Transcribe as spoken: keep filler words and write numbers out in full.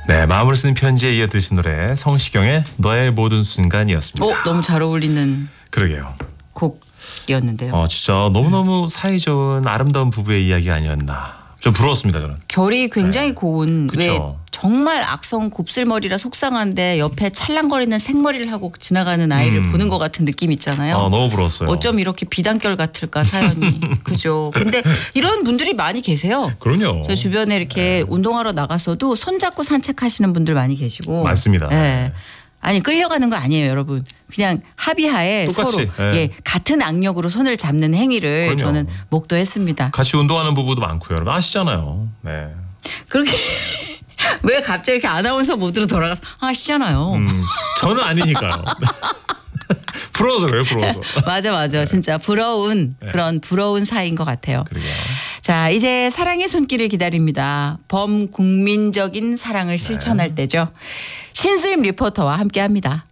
네, 마음을 쓰는 편지에 이어 드신 노래 성시경의 너의 모든 순간이었습니다. 어, 너무 잘 어울리는 그러게요. 곡이었는데요. 어, 진짜 너무너무 사이 좋은 아름다운 부부의 이야기 아니었나. 좀 부러웠습니다, 저는. 결이 굉장히 네. 고운 그쵸. 왜 정말 악성 곱슬머리라 속상한데 옆에 찰랑거리는 생머리를 하고 지나가는 아이를 음. 보는 것 같은 느낌 있잖아요. 어, 너무 부러웠어요. 어쩜 이렇게 비단결 같을까 사연이. 그죠. 근데 이런 분들이 많이 계세요. 그럼요. 저 주변에 이렇게 운동하러 나갔어도 손잡고 산책하시는 분들 많이 계시고. 맞습니다. 예. 아니 끌려가는 거 아니에요, 여러분. 그냥 합의하에 똑같이, 서로 예. 예, 같은 악력으로 손을 잡는 행위를 그럼요. 저는 목도했습니다. 같이 운동하는 부부도 많고요. 여러분 아시잖아요. 네. 그렇게 왜 갑자기 이렇게 아나운서 모드로 돌아가서 아시잖아요. 음, 저는 아니니까요. 부러워서 그래요, 부러워서. 맞아 맞아. 진짜 부러운 그런 부러운 사이인 것 같아요. 그러게요. 자, 이제 사랑의 손길을 기다립니다. 범국민적인 사랑을 실천할 때죠. 신수임 리포터와 함께합니다.